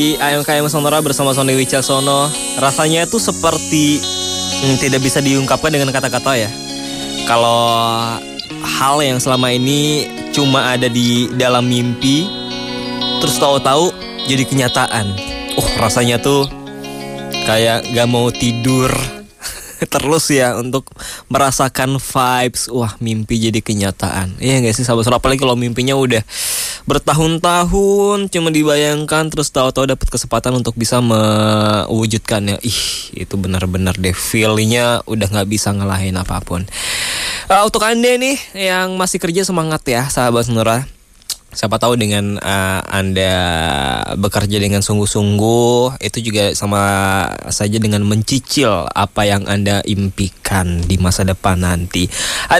Di AMKM Sonora bersama Sony Wicaksono. Rasanya itu seperti tidak bisa diungkapkan dengan kata-kata ya. Kalau hal yang selama ini cuma ada di dalam mimpi, terus tahu-tahu jadi kenyataan. Rasanya tuh kayak gak mau tidur terus ya untuk merasakan vibes. Mimpi jadi kenyataan. Iya gak sih sahabat Sonora? Apalagi kalau mimpinya udah bertahun-tahun cuma dibayangkan, terus tahu-tahu dapat kesempatan untuk bisa mewujudkannya. Itu benar-benar deh, feel-nya udah gak bisa ngelahin apapun. Untuk Anda nih yang masih kerja, semangat ya sahabat Sonora. Siapa tahu dengan Anda bekerja dengan sungguh-sungguh, itu juga sama saja dengan mencicil apa yang Anda impikan di masa depan nanti.